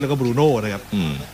แล้วก็บรูโน่นะครับ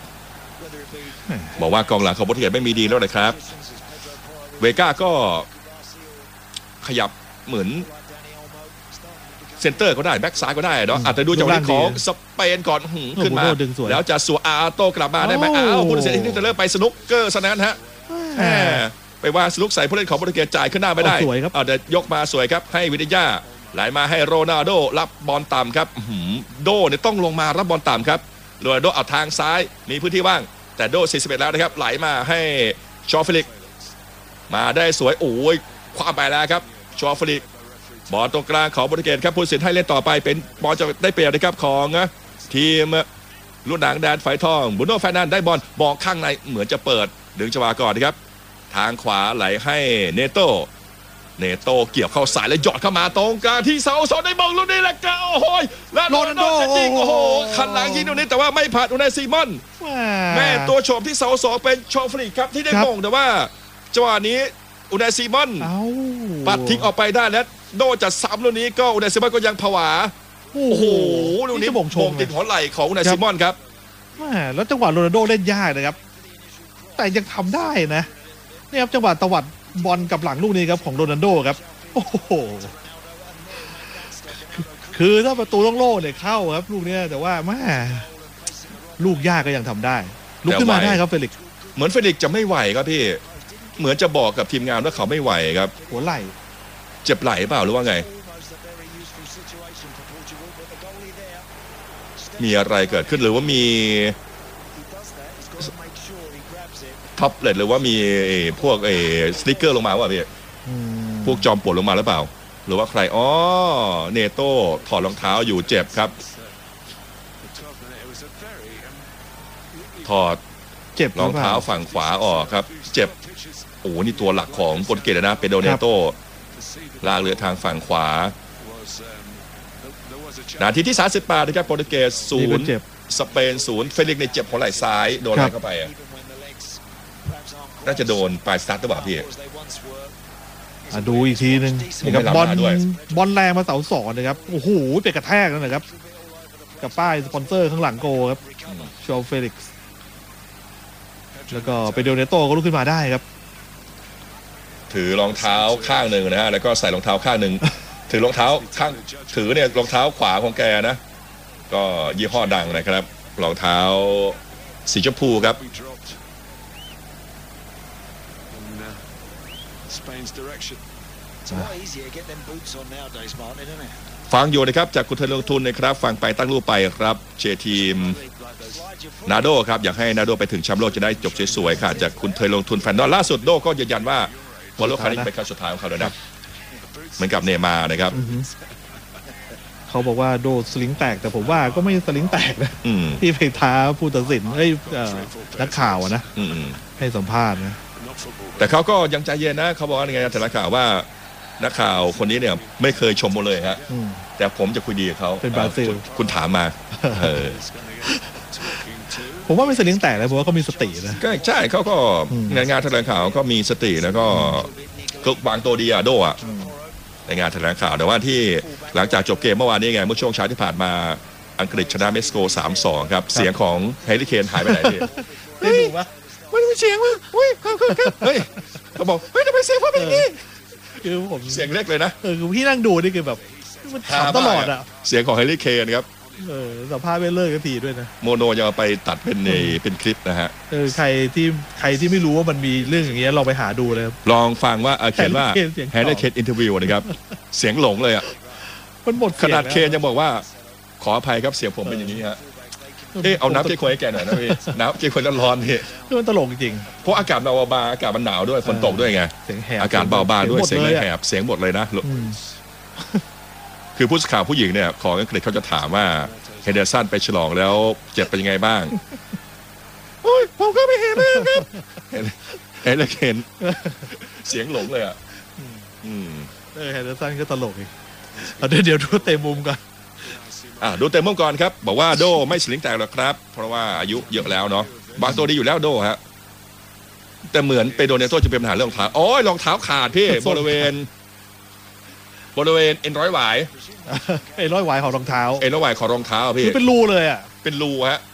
บอกว่ากองหลังของโปรตุเกสไม่มีดีแล้วนะครับเวก้าก็ขยับเหมือนเซนเตอร์ก็ได้แบ็กซ้ายก็ได้เนาะอาจจะดูจังหวะของสเปนก่อนขึ้นมาแล้วจะสัวอาโตกลับมาได้ไหมผู้ตัดสินที่จะเริ่มไปสนุกเกอร์ซะนั้นฮะไปว่าสนุกใส่ผู้เล่นของโปรตุเกสจ่ายขึ้นหน้าไม่ได้เอาเดี๋ยวยกมาสวยครับให้วินิญ่าไหลมาให้โรนัลโดรับบอลต่ำครับโดเนี่ยต้องลงมารับบอลต่ำครับโรนัลโดเอาทางซ้ายมีพื้นที่ว่างแต่โด41แล้วนะครับไหลมาให้ชอฟิลิกมาได้สวยโอ้ยคว้าไปแล้วครับชอฟิลิกบอลตรงกลางของโปรตุเกสครับผู้ตัดสินให้เล่นต่อไปเป็นบอลจะได้เปรียบนะครับของทีมลูกหนังแดนไฟทองบูโน่แฟร์นันได้บอลข้างในเหมือนจะเปิดดึงจังหวะก่อนนะครับทางขวาไหลให้เนโต้เกี่ยวเข้าสายและหยอดเข้ามาตรงกลางที่เสาสองได้บอลลูกนี้แหละก็โอ้โหและโรนัลโดยิงโอ้โหขันหลังยิงตรงนี้แต่ว่าไม่ผ่านอูนายซีมอนแม่ตัวโฉบที่เสาสองเป็นชอฟริกครับที่ได้มงแต่ว่าจังหวะนี้อูนายซีมอนปัดทิ้งออกไปได้แล้วโดจะซ้ำลูกนี้ก็อูนายซีมอนก็ยังผวาโอ้โหลูกนี้มงติดหัวไหล่ของอูนายซีมอนครับแล้วจังหวะโรนัลโดเล่นยากนะครับแต่ยังทำได้นะนี่ครับจังหวะตวัดบอลกับหลังลูกนี้ครับของโรนัลโดครับโอ้โหคือถ้าประตูโล่งๆเนี่ยเข้าครับลูกนี้แต่ว่าแม่ลูกยากก็ยังทำได้ลุกขึ้นมาได้ครับเฟลิกซ์เหมือนเฟลิกซ์จะไม่ไหวครับพี่เหมือนจะบอกกับทีมงานว่าเขาไม่ไหวครับหัวไหล่เจ็บไหล่เปล่าหรือว่าไงมีอะไรเกิดขึ้นหรือว่ามีท็อปเลตหรือว่ามีพวกสติ๊กเกอร์ลงมาว่าพี่พวกจอมปลดลงมาหรือเปล่าหรือว่าใครอ๋อเนโต้ถอดรองเท้าอยู่เจ็บครับถอดเจ็บรองเท้าฝั่งขวาออกครับเจ็บโอ้นี่ตัวหลักของโปรตุเกสนะเปโดรเนโต้ลากเรือทางฝั่งขวานาทีที่38นะครับโปรตุเกส0สเปน0เฟลิกซ์ในเจ็บหัวไหล่ซ้ายโดนอะไรเข้าไปน่าจะโดนปลายสตาร์ทหรือเปล่าพี่ดูอีกทีนึงนะครับบอลแรงมาเสาสองนะครับโอ้โหไปกระแทกแล้วนะครับกับป้ายสปอนเซอร์ข้างหลังโกครับชอเฟลิกซ์แล้วก็เปโดรเนโต้ก็ลุกขึ้นมาได้ครับถือรองเท้าข้างหนึ่งนะฮะแล้วก็ใส่รองเท้าข้างหนึ่งถือรองเท้าข้างถือเนี่ยรองเท้าขวาของแกนะก็ยี่ห้อดังนะครับรองเท้าสีชมพูครับฟังอยู่นะครับจากคุณเทลงทุนนะครับฟังไปตั้งรูปไปครับเชียร์ทีมนาโดครับอยากให้นาโดไปถึงแชมป์โลกจะได้จบสวยๆค่ะจากคุณเทลงทุนแฟนดอลล่าสุดโดก็ยืนยันว่าบอลโลกครั้งนี้เป็นครั้งสุดท้ายของเขาแล้วนะเหมือนกับเนย์มาร์นะครับเขาบอกว่าโดสลิงแตกแต่ผมว่าก็ไม่สลิงแตกนะที่ไปท้าผู้ตัดสินนักข่าวนะให้สัมภาษณ์นะแต่เขาก็ยังใจเย็นนะเขาบอกว่าไงแต่นักข่าวว่านักข่าวคนนี้เนี่ยไม่เคยชมมาเลยฮะแต่ผมจะคุยดีกับเขาเป็นบราซิลคุณถามมาผมว่าไม่สลิงแตกเลยผมว่าเขามีสตินะก็ใช่เขาก็งานแถลงข่าวก็มีสติแล้วก็วางตัวดีอะโดอะในงานแถลงข่าวแต่ว่าที่หลังจากจบเกมเมื่อวานนี้ไงเมื่อช่วงเช้าที่ผ่านมาอังกฤษชนะเม็กซิโก 3-2 ครับเสียงของแฮร์รี่เคนหายไปไหนพี่ไม่มีเสียงว่ะเฮ้ยเขาบอกเฮ้ยทำไมเสียงพ่อเป็นอย่างนี้คือผมเสียงเล็กเลยนะคือพี่นั่งดูนี่คือแบบมันถามตลอดอ่ะเสียงของแฮร์รี่เคนครับสัมภาษณ์ไม่เลิกกันทีด้วยนะโมโนยังเอาไปตัดเป็นคลิปนะฮะใครที่ไม่รู้ว่ามันมีเรื่องอย่างเงี้ยลองไปหาดูเลยลองฟังว่าเขียนว่าแฮร์รี่เคนอินเทอร์วิวนะครับเสียงหลงเลยอ่ะมันหมดขนาดเคนยังบอกว่าขออภัยครับเสียงผมเป็นอย่างนี้ฮะเอาน้ำเจ๊ควยให้แกหน่อยนะพี่น้ำเจ๊ควยร้อนๆพี่มันตลกจริงเพราะอากาศเบาๆอากาศมันหนาวด้วยฝนตกด้วยไงอากาศเบาๆด้วยเสียงแหบเสียงหมดเลยนะคือผู้สื่อข่าวผู้หญิงเนี่ยของอังกฤษเขาจะถามว่าเฮเดอร์สันไปฉลองแล้วเจ็บเป็นยังไงบ้างโอ้ยผมก็ไม่เห็นเลยครับเห็นเสียงหลงเลยอ่ะเฮเดอร์สันก็ตลกอีกเดี๋ยวดูเต็มมุมกันดูเต็มมุมก่อนครับบอกว่าโดไม่สลิงแตกหรอกครับเพราะว่าอายุเยอะแล้วเนาะบางตัวดีอยู่แล้วโดฮะแต่เหมือนไปโดนเนโต้จะเป็นปัญหาเรื่องรองเท้าโอ้ยรองเท้าขาดพี่บริเวณเอ็นร้อยหวายของรองเท้าเอ็นร้อยหวายของรองเท้าพี่เป็นรูเลยอ่ะเป็นรูฮะ